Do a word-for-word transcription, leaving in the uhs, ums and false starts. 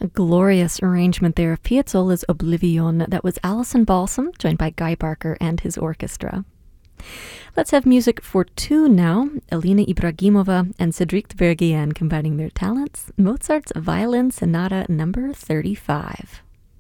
A glorious arrangement there of Piazzolla's Oblivion. That was Alison Balsam, joined by Guy Barker and his orchestra. Let's have music for two now. Elena Ibragimova and Cédric de Vergienne combining their talents. Mozart's Violin Sonata number thirty-five.